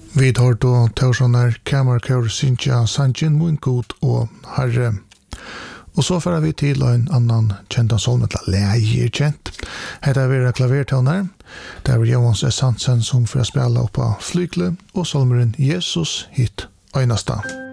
Vi tar då Torssonar kamerkör Sintja Sanjin Mun God och Herre. Och så får vi till en annan känd sång med läger känt. Här är det klavertoner. Där är Johans S. Hansen som får spela på flyglet och solmeren Jesus hit. Einasta.